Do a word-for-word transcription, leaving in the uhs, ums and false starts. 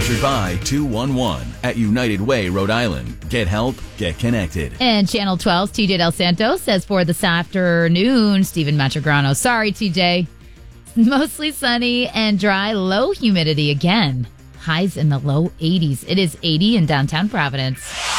Sponsored by two one one at United Way, Rhode Island. Get help, get connected. And Channel twelve's T J Del Santo says for this afternoon, Stephen Matragrano. Sorry, T J. Mostly sunny and dry, low humidity again. Highs in the low eighties. It is eighty in downtown Providence.